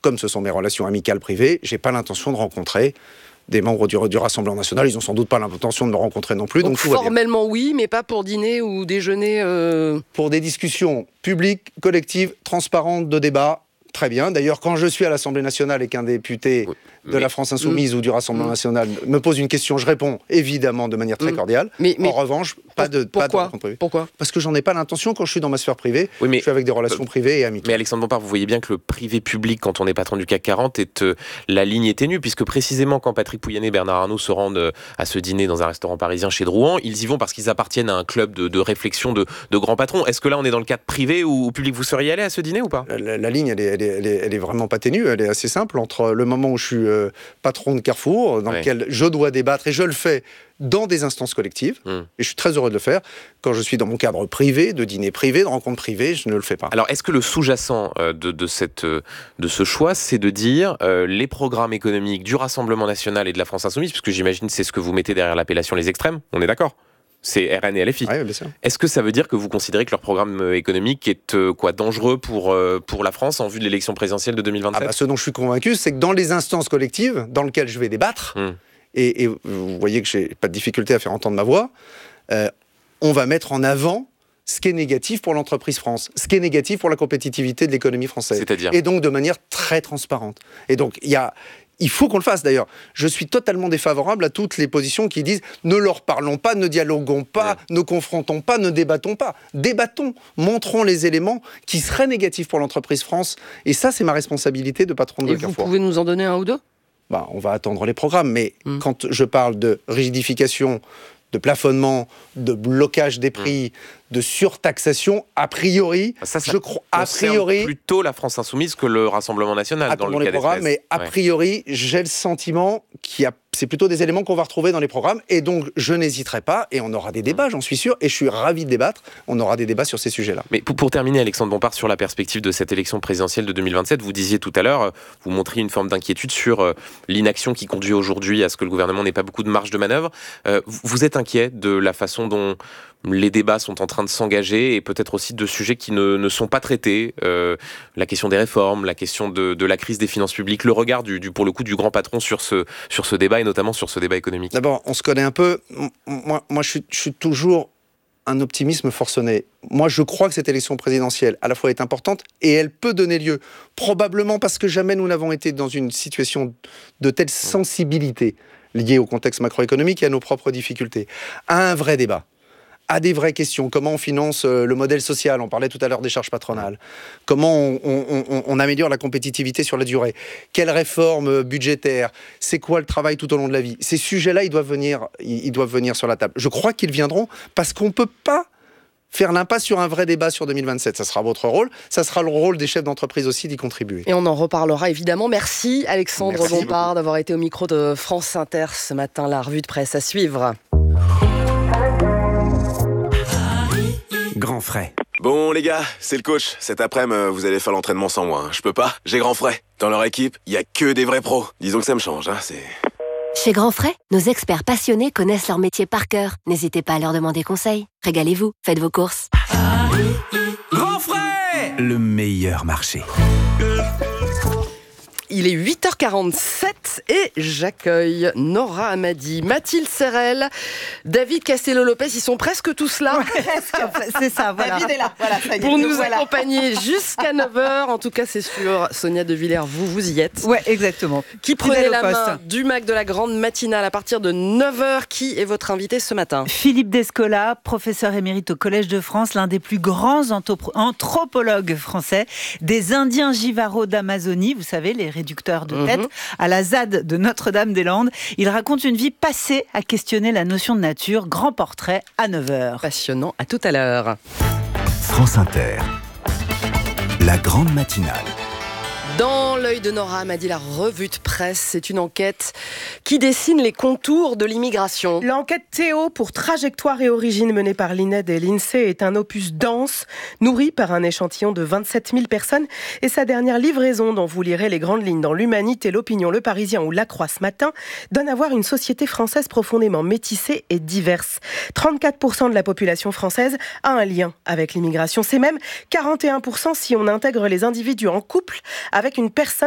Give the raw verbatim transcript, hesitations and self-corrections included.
comme ce sont mes relations amicales privées, j'ai pas l'intention de rencontrer des membres du, du Rassemblement National. Ils ont sans doute pas l'intention de me rencontrer non plus. Donc, donc tout va bien. Formellement oui, mais pas pour dîner ou déjeuner euh... Pour des discussions publiques, collectives, transparentes, de débat, très bien. D'ailleurs, quand je suis à l'Assemblée nationale et qu'un député oui, de mais... la France Insoumise mmh. ou du Rassemblement mmh. National me pose une question, je réponds évidemment de manière très cordiale. Mmh. Mais, mais... En revanche, pas de Pourquoi pas de rencontre privée. Pourquoi Parce que j'en ai pas l'intention quand je suis dans ma sphère privée. Oui, mais... Je suis avec des relations euh... privées et amicales. Mais Alexandre Bompard, vous voyez bien que le privé-public, quand on est patron du C A C quarante, est, euh, la ligne est ténue, puisque précisément quand Patrick Pouyanné et Bernard Arnault se rendent euh, à ce dîner dans un restaurant parisien chez Drouan, ils y vont parce qu'ils appartiennent à un club de, de réflexion de, de grands patrons. Est-ce que là, on est dans le cadre privé ou public? Vous seriez allé à ce dîner ou pas? la, la ligne, elle est, elle, est, elle, est, elle est vraiment pas ténue, elle est assez simple. Entre le moment où je suis euh, patron de Carrefour, dans ouais. lequel je dois débattre, et je le fais dans des instances collectives, mmh. et je suis très heureux de le faire. Quand je suis dans mon cadre privé, de dîner privé, de rencontres privées, je ne le fais pas. Alors, est-ce que le sous-jacent euh, de, de, cette, euh, de ce choix, c'est de dire euh, les programmes économiques du Rassemblement National et de la France Insoumise, puisque j'imagine c'est ce que vous mettez derrière l'appellation les extrêmes, on est d'accord? C'est R N et L F I. Oui, bien sûr. Est-ce que ça veut dire que vous considérez que leur programme économique est euh, quoi, dangereux pour, euh, pour la France en vue de l'élection présidentielle de deux mille vingt-sept? Ah bah, ce dont je suis convaincu, c'est que dans les instances collectives dans lesquelles je vais débattre, mmh. et, et vous voyez que je n'ai pas de difficulté à faire entendre ma voix, euh, on va mettre en avant ce qui est négatif pour l'entreprise France, ce qui est négatif pour la compétitivité de l'économie française. C'est-à-dire ? Et donc de manière très transparente. Et donc il y a... Il faut qu'on le fasse d'ailleurs. Je suis totalement défavorable à toutes les positions qui disent ne leur parlons pas, ne dialoguons pas, ouais. ne confrontons pas, ne débattons pas. Débattons, montrons les éléments qui seraient négatifs pour l'entreprise France. Et ça, c'est ma responsabilité de patron de Et Carrefour. Vous pouvez nous en donner un ou deux ? Bah, on va attendre les programmes. Mais mmh. quand je parle de rigidification, de plafonnement, de blocage des prix, mmh. de surtaxation, a priori, ça, ça je crois, a priori, plutôt la France Insoumise que le Rassemblement National dans le les cas programmes, mais a priori, ouais. j'ai le sentiment qu'il y a, c'est plutôt des éléments qu'on va retrouver dans les programmes, et donc je n'hésiterai pas, et on aura des débats, j'en suis sûr, et je suis ravi de débattre. On aura des débats sur ces sujets-là. Mais pour, pour terminer, Alexandre Bompard, sur la perspective de cette élection présidentielle de deux mille vingt-sept, vous disiez tout à l'heure, vous montriez une forme d'inquiétude sur euh, l'inaction qui conduit aujourd'hui à ce que le gouvernement n'ait pas beaucoup de marge de manœuvre. Euh, vous êtes inquiet de la façon dont les débats sont en train de s'engager et peut-être aussi de sujets qui ne, ne sont pas traités, euh, la question des réformes, la question de, de la crise des finances publiques, le regard du, du, pour le coup du grand patron sur ce, sur ce débat et notamment sur ce débat économique. D'abord, on se connaît un peu. Moi, moi je, suis, je suis toujours un optimisme forcené. Moi, je crois que cette élection présidentielle, à la fois, est importante et elle peut donner lieu, probablement parce que jamais nous n'avons été dans une situation de telle sensibilité liée au contexte macroéconomique et à nos propres difficultés, à un vrai débat, à des vraies questions. Comment on finance le modèle social? On parlait tout à l'heure des charges patronales. Comment on, on, on, on améliore la compétitivité sur la durée? Quelles réformes budgétaires? C'est quoi le travail tout au long de la vie? Ces sujets-là, ils doivent venir, ils doivent venir sur la table. Je crois qu'ils viendront parce qu'on ne peut pas faire l'impasse sur un vrai débat sur deux mille vingt-sept. Ça sera votre rôle. Ça sera le rôle des chefs d'entreprise aussi d'y contribuer. Et on en reparlera évidemment. Merci Alexandre Merci Bompard d'avoir été au micro de France Inter ce matin. La revue de presse à suivre. Grand frais. Bon les gars, c'est le coach. Cet après-midi, vous allez faire l'entraînement sans moi. Hein. Je peux pas, j'ai Grand Frais. Dans leur équipe, il y a que des vrais pros. Disons que ça me change, hein, c'est... Chez Grand Frais, nos experts passionnés connaissent leur métier par cœur. N'hésitez pas à leur demander conseil. Régalez-vous, faites vos courses. Grand Frais, le meilleur marché. Il est huit heures quarante-sept et j'accueille Nora Hamady, Mathilde Serrel, David Castello-Lopez. Ils sont presque tous là. Presque, c'est ça, voilà. David est là, voilà, ça y est. Pour nous voilà. accompagner jusqu'à neuf heures. En tout cas, c'est sûr. Sonia De Villers, vous, vous y êtes. Ouais, exactement. Qui prenait la main du Mac de la grande matinale à partir de neuf heures. Qui est votre invité ce matin? Philippe Descola, professeur émérite au Collège de France, l'un des plus grands anthropologues français, des Indiens Jivaro d'Amazonie, vous savez, les réducteur de tête, mmh. à la Z A D de Notre-Dame-des-Landes. Il raconte une vie passée à questionner la notion de nature. Grand portrait à neuf heures. Passionnant, à tout à l'heure. France Inter, la grande matinale. Dans l'œil de Nora Hamady, la revue de presse, c'est une enquête qui dessine les contours de l'immigration. L'enquête Théo pour trajectoire et origine menée par l'I N E D et l'Insee est un opus dense, nourri par un échantillon de vingt-sept mille personnes. Et sa dernière livraison, dont vous lirez les grandes lignes dans l'Humanité, l'Opinion, Le Parisien ou La Croix ce matin, donne à voir une société française profondément métissée et diverse. trente-quatre pour cent de la population française a un lien avec l'immigration. C'est même quarante et un pour cent si on intègre les individus en couple avec une personne